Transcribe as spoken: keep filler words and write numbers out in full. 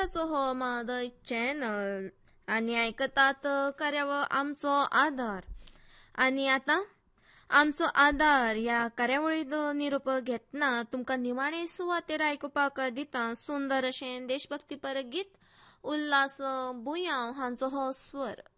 उद्देशाचो हो माद चॅनल आणि ऐकतात कार्यावळ आमचो आधार. आणि आता आमचो आधार या कार्यावळीत निरोप घेतना तुमका निमाणे सुवातेर आयकुपाक दिता सुंदर अशें देशभक्तीपर गीत. उल्हास बुयांव हांचो हो स्वर.